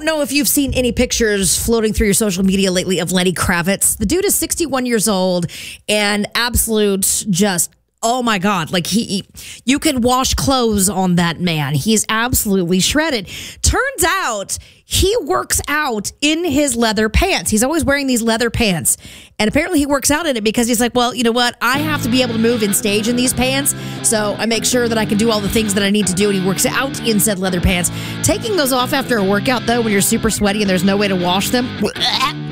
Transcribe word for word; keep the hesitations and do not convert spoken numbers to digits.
know if you've seen any pictures floating through your social media lately of Lenny Kravitz. The dude is sixty-one years old and absolute just, oh my God. Like he, you can wash clothes on that man. He's absolutely shredded. Turns out he works out in his leather pants. He's always wearing these leather pants. And apparently he works out in it because he's like, well, you know what? I have to be able to move in stage in these pants. So I make sure that I can do all the things that I need to do. And he works out in said leather pants. Taking those off after a workout, though, when you're super sweaty and there's no way to wash them,